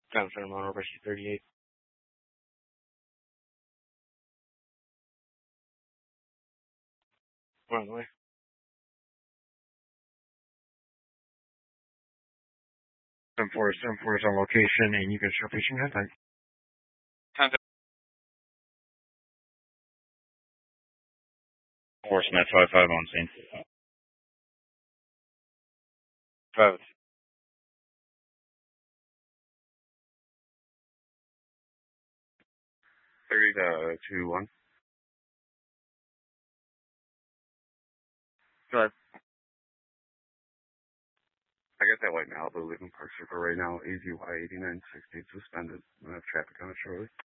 Found Center Mount over 38. We're on the way. 7-4 is on location, and you can show patient contact. Contact. Force Met 5-5 on scene. 5. 3-2-1. Go ahead. I got that white Malibu leaving Park Circle right now. AZY 8960 suspended. I'm going to have traffic on it shortly.